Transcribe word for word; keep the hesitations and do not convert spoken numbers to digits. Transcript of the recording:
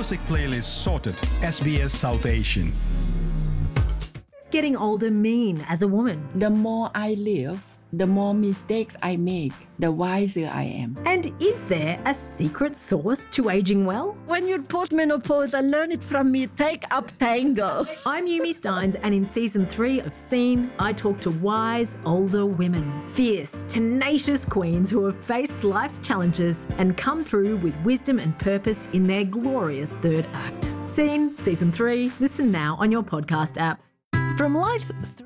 music playlist sorted. S B S South Asian. Getting older mean as a woman? The more I live, the more mistakes I make, the wiser I am. And is there a secret sauce to aging well? When you're post-menopause, I learned it from me. Take up tango. I'm Yumi Steins, and in season three of Seen, I talk to wise older women, fierce, tenacious queens who have faced life's challenges and come through with wisdom and purpose in their glorious third act. Seen, season three. Listen now on your podcast app. From life's